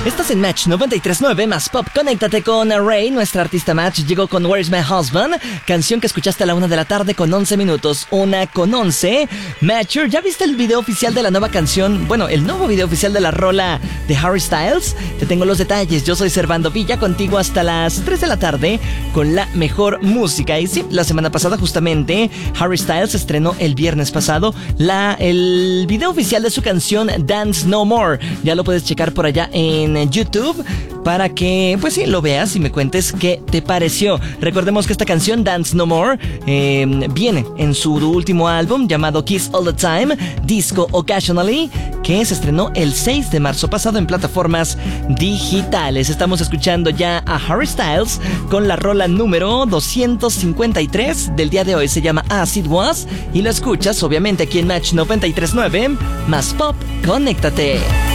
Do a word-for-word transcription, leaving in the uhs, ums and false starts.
Estás en Match noventa y tres punto nueve más Pop. Conéctate con Ray, nuestra artista Match. Llegó con Where's My Husband, canción que escuchaste a la una de la tarde con once minutos. Una con once. Matcher, ¿ya viste el video oficial de la nueva canción? Bueno, el nuevo video oficial de la rola de Harry Styles. Te tengo los detalles. Yo soy Servando Villa, contigo hasta las tres de la tarde con la mejor música. Y sí, la semana pasada justamente Harry Styles estrenó el viernes pasado la, el video oficial de su canción Dance No More. Ya lo puedes checar por allá en YouTube para que, pues sí, lo veas y me cuentes qué te pareció. Recordemos que esta canción, Dance No More, eh, viene en su último álbum llamado Kiss All The Time, Disco Occasionally, que se estrenó el seis de marzo pasado en plataformas digitales. Estamos escuchando ya a Harry Styles con la rola número doscientos cincuenta y tres del día de hoy. Se llama As It Was y lo escuchas obviamente aquí en Match noventa y tres punto nueve más Pop. Conéctate.